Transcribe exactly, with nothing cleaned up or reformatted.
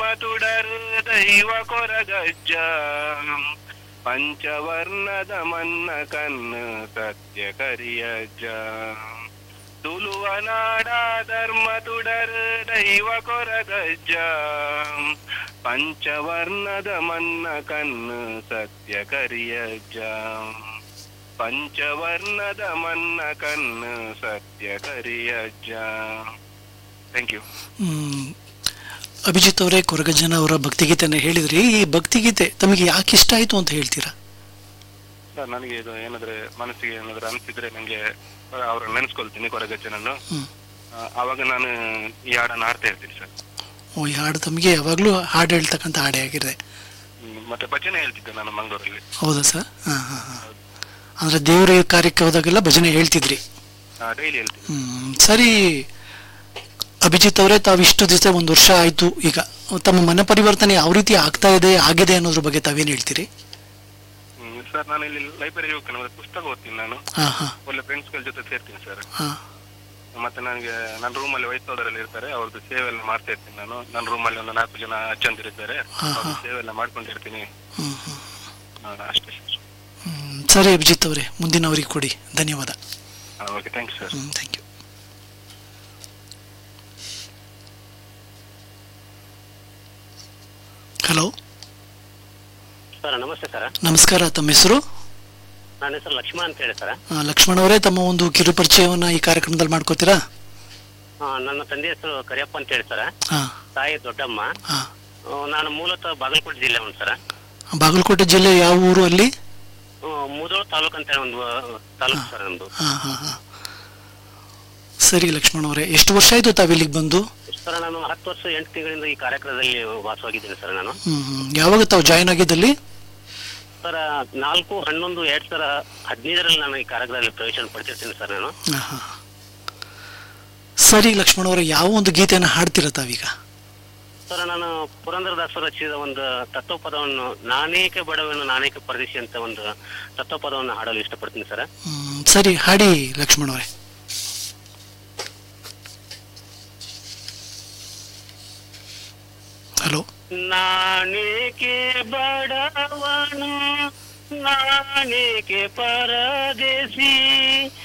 ತುಡರು ದೈವ ಕೊರಗಜ್ಜ ಪಂಚವರ್ಣದ ಮನ್ನ ಕಣ್ಣು ಸತ್ಯ ಕರಿಯಜ್ಜ ತುಳುವ ನಾಡ ಧರ್ಮ ತುಡರು ದೈವ ಕೊರಗಜ್ಜ ಪಂಚವರ್ಣದ ಮನ್ನ ಕಣ್ಣು ಸತ್ಯ ಕರಿಯಜ್ಜ ಪಂಚವರ್ಣದ ಮನ್ನ ಕಣ್ಣು ಸತ್ಯ ಕರಿಯಜ್ಜ. Thank you. ಅಭಿಜಿತ್ ಅವರೇ, ಕೊರಗಜ್ಜನ ಅವರ ಭಕ್ತಿಗೀತೆನ ಹೇಳಿದ್ರಿ. ಈ ಭಕ್ತಿಗೀತೆ ತಮಗೆ ಯಾಕೆ ಇಷ್ಟ ಆಯ್ತು ಅಂತ ಹೇಳ್ತೀರಾ? ಸರ್, ನನಗೆ ಇದು ಏನಾದ್ರೆ ಮನಸ್ಸಿಗೆ ಏನಾದ್ರೆ ಅನಿಸಿದ್ರೆ ನಂಗೆ ಅವ್ರನ್ನ ನೆನೆಸ್ಕೊಳ್ತೀನಿ ಕೊರಗಜ್ಜನನ್ನು. ಆವಾಗ ನಾನು ಈ ಹಾಡನ್ನು ಹಾಡ್ತಾ ಇರ್ತೀನಿ ಸರ್. ಓ, ಈ ಹಾಡು ತಮಗೆ ಯಾವಾಗಲೂ ಹಾಡು ಹೇಳ್ತಕ್ಕಂಥ ಹಾಡೇ ಆಗಿದೆ. ಮತ್ತೆ ಭಜನೆ ಹೇಳ್ತಿದ್ದೆ ನಾನು ಮಂಗಳೂರಲ್ಲಿ. ಹೌದಾ ಸರ್? ಹಾಂ ಹಾಂ ಹಾಂ. ಅಂದರೆ ದೇವರ ಕಾರ್ಯಕ್ಕೆ ಹೋದಾಗೆಲ್ಲ ಭಜನೆ ಹೇಳ್ತಿದ್ರಿ? ಡೈಲಿ ಹೇಳ್ತೀನಿ. ಹ್ಮ್, ಸರಿ ಅಭಿಜಿತ್ ಅವರೇ, ತಾವು ಇಷ್ಟು ದಿವಸ ಒಂದು ವರ್ಷ ಆಯ್ತು, ಈಗ ತಮ್ಮ ಮನ ಪರಿವರ್ತನೆ ಯಾವ ರೀತಿ ಆಗ್ತಾ ಇದೆ ಆಗಿದೆ ಅನ್ನೋದ್ರ ಬಗ್ಗೆ ತಾವೇನು ಹೇಳ್ತೀರಿ? ಸರ್, ನಾನು ಇಲ್ಲಿ ಲೈಬ್ರರಿ ಹೋಗ್ತೀನಿ, ಪುಸ್ತಕ ಓದ್ತೀನಿ ನಾನು. ಒಳ್ಳೆ ಫ್ರೆಂಡ್ಸ್ ಗಳ ಜೊತೆ ಸೇರ್ತೀನಿ ಸರ್. ಮತ್ತೆ ನನಗೆ ನನ್ನ ರೂಮ್ ಅಲ್ಲಿ ವಯಸ್ಸಾದವರೆಲ್ಲ ಇರ್ತಾರೆ, ಅವ್ರದ್ದು ಸೇವೆ ಎಲ್ಲ ಮಾಡ್ತಾ ಇರ್ತೀನಿ ನಾನು. ನನ್ನ ರೂಮ್ ಅಲ್ಲಿ ಒಂದು ನಾಲ್ಕು ಜನ ಅಜ್ಜಂದಿರಿದ್ದಾರೆ, ಅವ್ರ ಸೇವೆ ಎಲ್ಲ ಮಾಡ್ಕೊಂಡಿರ್ತೀನಿ ಅಷ್ಟೇ ಸರ್. ಸರಿ ಅಭಿಜಿತ್ ಅವರೇ, ಮುಂದಿನವರಿಗೆ ಕೊಡಿ. ಧನ್ಯವಾದ. Okay, thank you sir. Thank you. Hello sir, ನಮಸ್ತೆ ಸರ್. ನಮಸ್ಕಾರ. ತಮ್ಮ ಹೆಸರು? ನನ್ನ ಹೆಸರು ಲಕ್ಷ್ಮಣ ಅಂತ ಹೇಳಿ ಸರ್. ಲಕ್ಷ್ಮಣ್ ಅವರೇ, ತಮ್ಮ ಒಂದು ಕಿರು ಪರಿಚಯವನ್ನ ಈ ಕಾರ್ಯಕ್ರಮದಲ್ಲಿ ಮಾಡ್ಕೋತೀರಾ? ನನ್ನ ತಂದೆ ಹೆಸರು ಕರಿಯಪ್ಪ ಅಂತ ಹೇಳಿ ಸರ್. ತಾಯಿ ದೊಡ್ಡಮ್ಮ. ನಾನು ಮೂಲತಃ ಬಾಗಲಕೋಟೆ ಜಿಲ್ಲೆ ಅವನು ಸರ್. ಬಾಗಲಕೋಟೆ ಜಿಲ್ಲೆ ಯಾವ ಊರು? ಅಲ್ಲಿ ಮುದೋಳ ತಾಲೂಕು ಅಂತ ಹೇಳಿ ಒಂದು ತಾಲೂಕು ಸರ್ ನಮ್ದು. ಸರಿ ಲಕ್ಷ್ಮಣ್ ಅವರೇ, ಎಷ್ಟು ವರ್ಷ ಆಯ್ತು ತಾವು ಇಲ್ಲಿಗೆ ಬಂದು? ಸರ್, ನಾನು ಹತ್ತು ವರ್ಷ ಎಂಟು ತಿಂಗಳಿಂದ ಈ ಕಾರ್ಯಕ್ರಮದಲ್ಲಿ ವಾಸವಾಗಿದ್ದೀನಿ ಸರ್ ನಾನು. ಯಾವಾಗ ತಾವು ಜಾಯಿನ್ ಆಗಿದ್ದಲ್ಲಿ? ಸರ್, ನಾಲ್ಕು ಹನ್ನೊಂದು ಎರಡ್ ಸಾವಿರ ಹದಿನೈದರಲ್ಲಿ ನಾನು ಈ ಕಾರ್ಯಕ್ರಮದಲ್ಲಿ ಪ್ರವೇಶ ಪಡ್ತಿರ್ತೀನಿ ಸರ್ ನಾನು. ಸರಿ ಲಕ್ಷ್ಮಣ್ ಅವರೇ, ಯಾವ ಒಂದು ಗೀತೆಯನ್ನು ಹಾಡ್ತೀರಾ ತಾವೀಗ? ಸರ್, ನಾನು ಪುರಂದರದಾಸರು ರಚಿಸಿದ ಒಂದು ತತ್ವಪದವನ್ನು, ನಾನೇಕೆ ಬಡವನು ನಾನೇಕೆ ಪರದೇಶಿ ಅಂತ ಒಂದು ತತ್ವಪದವನ್ನು ಹಾಡಲು ಇಷ್ಟಪಡ್ತೀನಿ ಸರ್. ಸರಿ, ಹಾಡಿ ಲಕ್ಷ್ಮಣ್ ಅವರೇ. ಹಲೋ. ನಾನೇಕೆ ಬಡವನು ನಾನೇಕೆ ಪರದೇಶಿ